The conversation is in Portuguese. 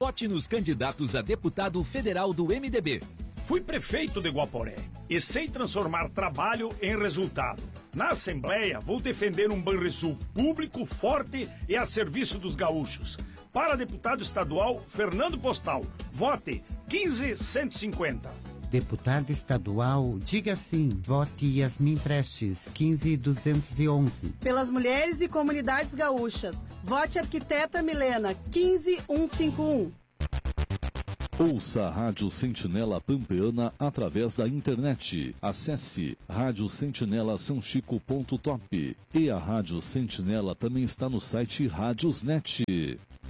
Vote nos candidatos a deputado federal do MDB. Fui prefeito de Guaporé e sei transformar trabalho em resultado. Na Assembleia, vou defender um Banrisul público, forte e a serviço dos gaúchos. Para deputado estadual, Fernando Postal. Vote 15150. Deputado estadual, diga sim. Vote Yasmin Prestes, 15211. Pelas mulheres e comunidades gaúchas, vote arquiteta Milena, 15151. Ouça a Rádio Sentinela Pampeana através da internet. Acesse radiosentinelasãochico.top. E a Rádio Sentinela também está no site Radiosnet.